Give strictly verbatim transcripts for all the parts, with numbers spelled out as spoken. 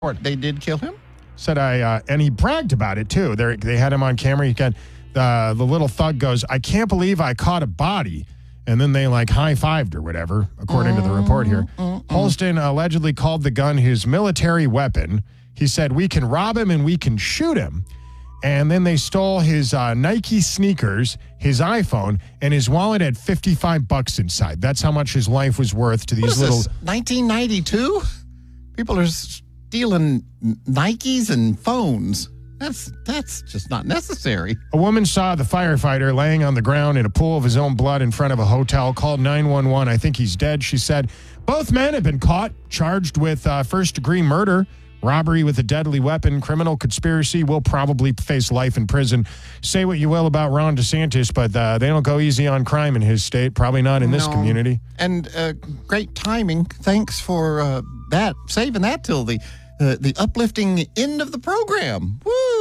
They did kill him? Said I, uh, and he bragged about it too. They they had him on camera. He got uh, the little thug goes, I can't believe I caught a body. And then they like high-fived or whatever, according to the report here. Holston allegedly called the gun his military weapon. He said, we can rob him and we can shoot him. And then they stole his uh, Nike sneakers, his iPhone, and his wallet had fifty-five bucks inside. That's how much his life was worth to these What is little... this, nineteen ninety-two? People are stealing Nikes and phones. That's that's just not necessary. A woman saw the firefighter laying on the ground in a pool of his own blood in front of a hotel, called nine one one. I think he's dead, she said. Both men have been caught, charged with uh, first-degree murder, robbery with a deadly weapon, criminal conspiracy, will probably face life in prison. Say what you will about Ron DeSantis, but uh, they don't go easy on crime in his state, probably not in this No. community. And uh, great timing. Thanks for uh, that, saving that till the uh, the uplifting end of the program.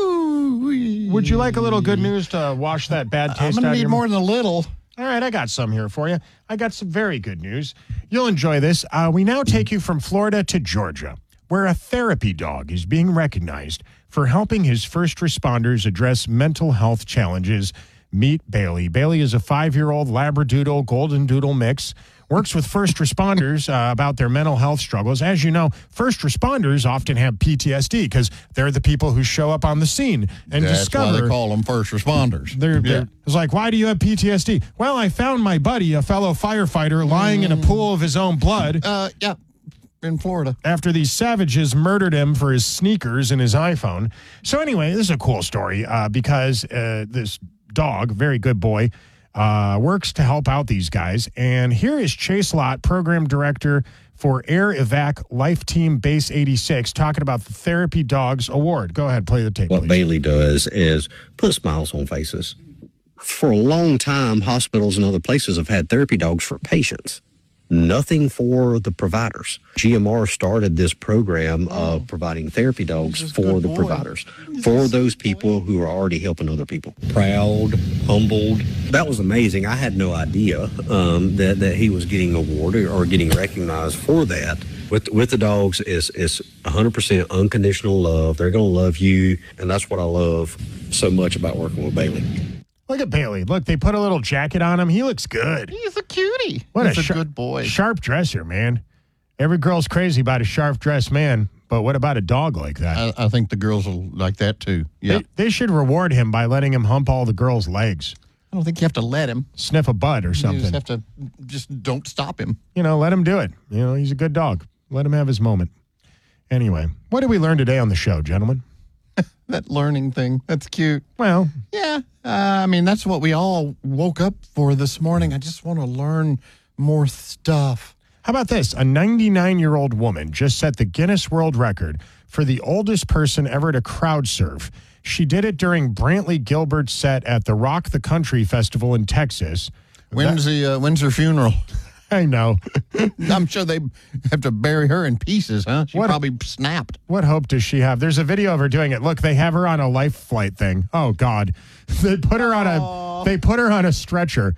Woo! Would you like a little good news to wash that bad I'm taste going out to of need your more than a little. All right, I got some here for you. I got some very good news. You'll enjoy this. Uh, we now take you from Florida to Georgia, where a therapy dog is being recognized for helping his first responders address mental health challenges. Meet Bailey. Bailey is a five-year-old Labradoodle Golden Doodle mix. Works with first responders uh, about their mental health struggles. As you know, first responders often have P T S D because they're the people who show up on the scene and That's discover. why they call them first responders. They're, they're, It's like, why do you have P T S D? Well, I found my buddy, a fellow firefighter, lying in a pool of his own blood. Uh, yeah, in Florida. After these savages murdered him for his sneakers and his iPhone. So anyway, this is a cool story uh, because uh, this dog, very good boy, uh, works to help out these guys. And here is Chase Lott, program director for Air Evac Life Team Base eighty-six, talking about the Therapy Dogs Award. Go ahead, play the tape, What please. Bailey does is put smiles on faces. For a long time, hospitals and other places have had therapy dogs for patients, nothing for the providers. G M R started this program of providing therapy dogs for the boy. providers, for those people who are already helping other people. Proud, humbled. That was amazing. I had no idea um, that, that he was getting awarded or getting recognized for that. With with the dogs, it's, it's one hundred percent unconditional love. They're going to love you, and that's what I love so much about working with Bailey. Look at Bailey. Look, they put a little jacket on him. He looks good. He's a cutie. What He's a, shar- good boy. Sharp dresser, man. Every girl's crazy about a sharp dressed man, but what about a dog like that? I, I think the girls will like that too. Yeah. They, they should reward him by letting him hump all the girls' legs, I don't think you have to let him. sniff a butt or You something. just have to, just don't stop him. You know, let him do it. You know, he's a good dog. Let him have his moment. Anyway, what did we learn today on the show, gentlemen? That learning thing, that's cute. Well, Yeah, uh, I mean, that's what we all woke up for this morning. I just want to learn more stuff. how about this? A ninety-nine-year-old woman just set the Guinness World Record for the oldest person ever to crowd surf. She did it during Brantley Gilbert's set at the Rock the Country Festival in Texas. When's the uh, when's her funeral? I know. I'm sure they have to bury her in pieces, huh? She What- probably snapped. What hope does she have? There's a video of her doing it. Look, they have her on a life flight thing. Oh God, they put her on a they put her on a stretcher.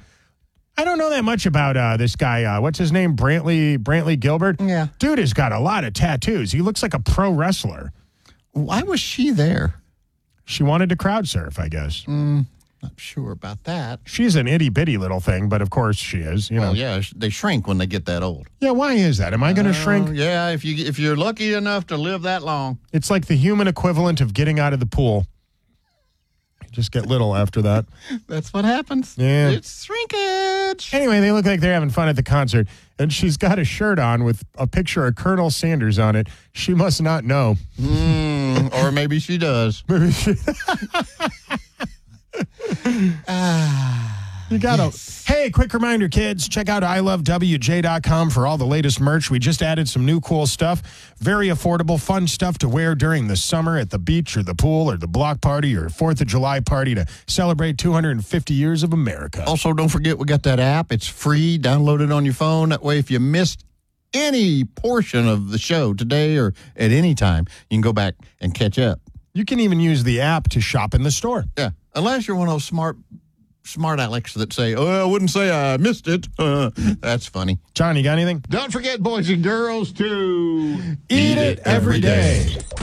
I don't know that much about uh, this guy. Uh, what's his name? Brantley Brantley Gilbert. Yeah. Dude has got a lot of tattoos. He looks like a pro wrestler. Why was she there? She wanted to crowd surf, I guess. Not sure about that. She's an itty bitty little thing, but of course she is. You know. Well, yeah, sh- they shrink when they get that old. Yeah. Why is that? Am I going to Uh, shrink? Yeah, if you if you're lucky enough to live that long. It's like the human equivalent of getting out of the pool. You just get little after that. That's what happens. Yeah. It's shrinkage. Anyway, they look like they're having fun at the concert, and she's got a shirt on with a picture of Colonel Sanders on it. She must not know. Mm, or maybe she does. You gotta. Hey, quick reminder, kids, check out I love W J dot com for all the latest merch. We just added some new cool stuff. Very affordable, fun stuff to wear during the summer at the beach or the pool or the block party or fourth of July party to celebrate two hundred fifty years of America. Also, don't forget we got that app. It's free. Download it on your phone. That way, if you missed any portion of the show today or at any time, you can go back and catch up. You can even use the app to shop in the store. Yeah, unless you're one of those smart smart Alex that say, oh, I wouldn't say I missed it. Uh, that's funny. John, you got anything? Don't forget, boys and girls, to Eat it every day.